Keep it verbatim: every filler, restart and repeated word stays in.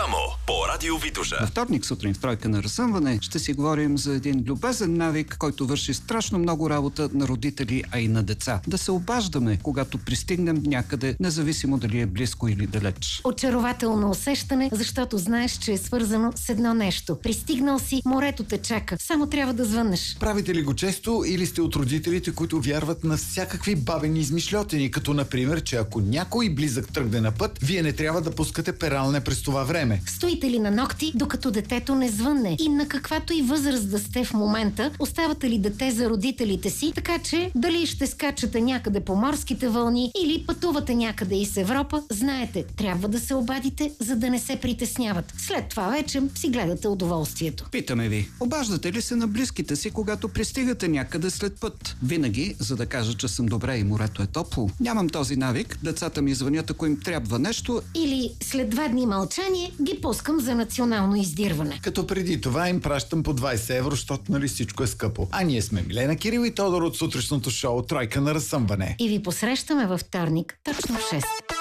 Само по Радио Витоша. Във вторник сутрин в Тройка на разсъмване ще си говорим за един любезен навик, който върши страшно много работа на родители, а и на деца. Да се обаждаме, когато пристигнем някъде, независимо дали е близко или далеч. Очарователно усещане, защото знаеш, че е свързано с едно нещо. Пристигнал си, морето те чака. Само трябва да звъннеш. Правите ли го често или сте от родителите, които вярват на всякакви бабени измишльотини, като например, че ако някой близък тръгне на път, вие не трябва да пускате пералня през това време? Стоите ли на ногти, докато детето не звънне? И на каквато и възраст да сте в момента, оставате ли дете за родителите си, така че дали ще скачате някъде по морските вълни или пътувате някъде из Европа, знаете, трябва да се обадите, за да не се притесняват. След това вече си гледате удоволствието. Питаме ви, обаждате ли се на близките си, когато пристигате някъде след път? Винаги, за да кажа, че съм добре и морето е топло. Нямам този навик, децата ми звънят, ако им трябва нещо. Или след два дни мълчание ги пускам за национално издирване. Като преди това им пращам по двайсет евро, защото нали всичко е скъпо. А ние сме Милена Кирил и Тодор от сутрешното шоу Тройка на разсъмване. И ви посрещаме във вторник, точно в шест.